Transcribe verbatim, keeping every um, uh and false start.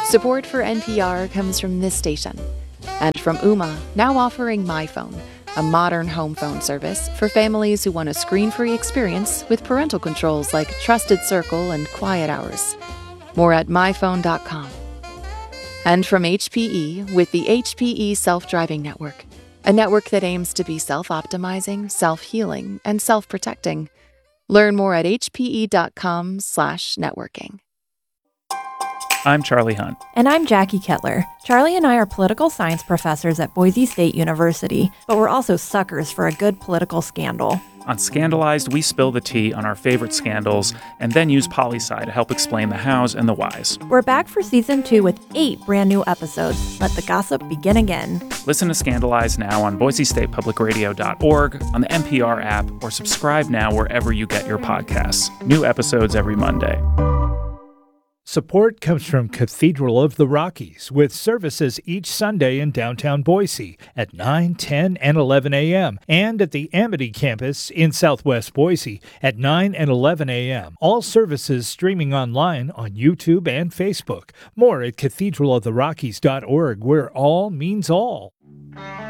Support for N P R comes from this station and from Ooma, now offering MyPhone, a modern home phone service for families who want a screen-free experience with parental controls like Trusted Circle and Quiet Hours. More at my phone dot com. And from H P E with the H P E Self-Driving Network, a network that aims to be self-optimizing, self-healing, and self-protecting. Learn more at h p e dot com slash networking. I'm Charlie Hunt. And I'm Jackie Kettler. Charlie and I are political science professors at Boise State University, but we're also suckers for a good political scandal. On Scandalized, we spill the tea on our favorite scandals and then use poli-sci to help explain the hows and the whys. We're back for season two with eight brand new episodes. Let the gossip begin again. Listen to Scandalized now on boise state public radio dot org, on the N P R app, or subscribe now wherever you get your podcasts. New episodes every Monday. Support comes from Cathedral of the Rockies, with services each Sunday in downtown Boise at nine, ten, and eleven a.m. and at the Amity campus in southwest Boise at nine and eleven a.m. All services streaming online on YouTube and Facebook. More at cathedral of the rockies dot org, where all means all.